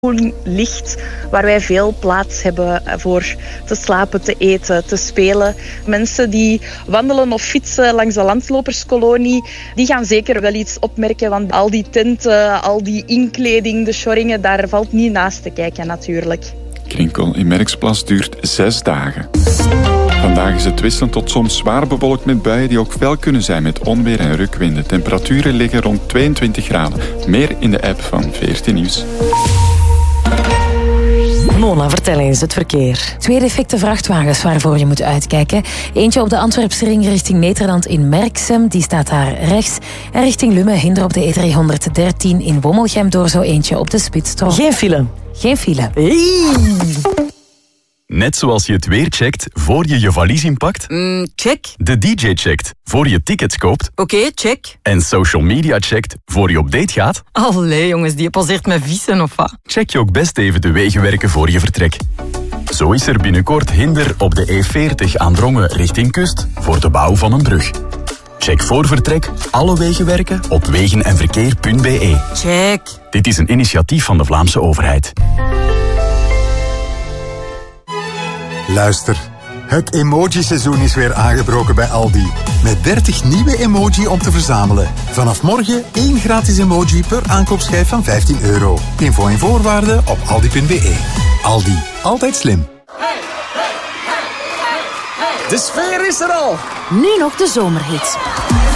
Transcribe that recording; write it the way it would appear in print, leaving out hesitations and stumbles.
groen licht, waar wij veel plaats hebben voor te slapen, te eten, te spelen. Mensen die wandelen of fietsen langs de landloperskolonie, die gaan zeker wel iets opmerken, want al die tenten, al die inkleding, de schorringen, daar valt niet naast te kijken natuurlijk. Krinkel in Merksplas duurt 6 dagen. Vandaag is het wisselend tot soms zwaar bewolkt met buien die ook fel kunnen zijn met onweer en rukwinden. Temperaturen liggen rond 22 graden. Meer in de app van 14 Nieuws. Mona, vertel eens het verkeer. 2 defecte vrachtwagens waarvoor je moet uitkijken. Eentje op de Antwerpse ring richting Nederland in Merksem, die staat daar rechts. En richting Lummen hinder op de E313 in Wommelgem door zo eentje op de Spitsstrook. Geen file. Geen file. Hey. Net zoals je het weer checkt voor je je valies inpakt. Check. De DJ checkt voor je tickets koopt. Oké, check. En social media checkt voor je op date gaat. Allee jongens, die passeert met vissen of wat? Check je ook best even de wegenwerken voor je vertrek. Zo is er binnenkort hinder op de E40 aan Drongen richting Kust voor de bouw van een brug. Check voor vertrek alle wegenwerken op wegenenverkeer.be. Check. Dit is een initiatief van de Vlaamse overheid. Luister, het emoji-seizoen is weer aangebroken bij Aldi. Met 30 nieuwe emoji om te verzamelen. Vanaf morgen 1 gratis emoji per aankoopschijf van €15. Info en voorwaarden op aldi.be. Aldi, altijd slim. De sfeer is er al. Nu nog de zomerhits.